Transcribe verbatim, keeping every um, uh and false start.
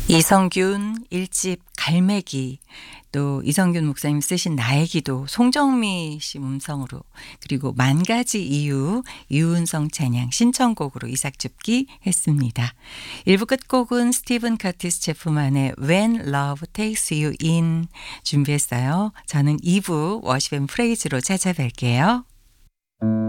이성균 일 집 갈매기, 또 이성균 목사님 쓰신 나의 기도, 송정미 씨 음성으로, 그리고 만 가지 이유 유은성 찬양 신청곡으로 이삭줍기 했습니다. 일 부 끝곡은 스티븐 커티스 제프만의 When Love Takes You In 준비했어요. 저는 이 부 워십 앤 프레이즈로 찾아뵐게요.